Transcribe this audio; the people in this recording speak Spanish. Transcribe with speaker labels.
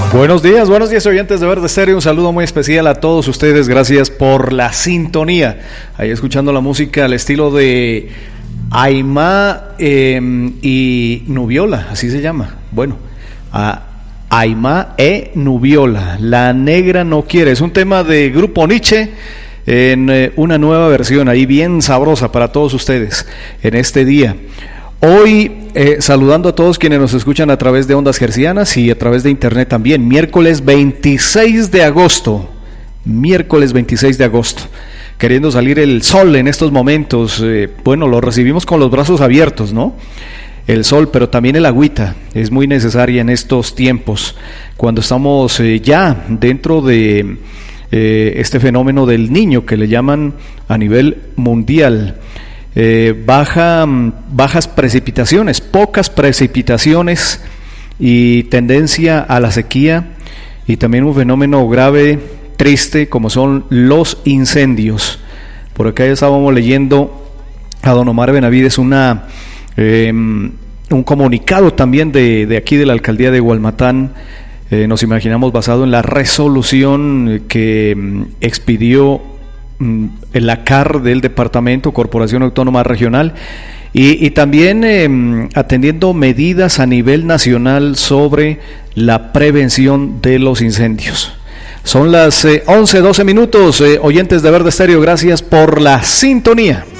Speaker 1: Buenos días oyentes de Verde Estéreo, un saludo muy especial a todos ustedes, gracias por la sintonía, ahí escuchando la música al estilo de Aimá y Nubiola, así se llama, Aimá e Nubiola, La Negra No Quiere, es un tema de Grupo Nietzsche en una nueva versión ahí bien sabrosa para todos ustedes en este día. Hoy saludando a todos quienes nos escuchan a través de Ondas Hercianas y a través de internet también, miércoles 26 de agosto, queriendo salir el sol en estos momentos, lo recibimos con los brazos abiertos, ¿no? El sol, pero también el agüita es muy necesaria en estos tiempos, cuando estamos ya dentro de este fenómeno del Niño que le llaman a nivel mundial. Bajas precipitaciones, pocas precipitaciones y tendencia a la sequía, y también un fenómeno grave, triste, como son los incendios. Por acá ya estábamos leyendo a don Omar Benavides un comunicado también de aquí de la alcaldía de Gualmatán, nos imaginamos basado en la resolución que expidió la CAR del departamento, Corporación Autónoma Regional, y también atendiendo medidas a nivel nacional sobre la prevención de los incendios. Son las 11:12 minutos, oyentes de Verde Estéreo, gracias por la sintonía.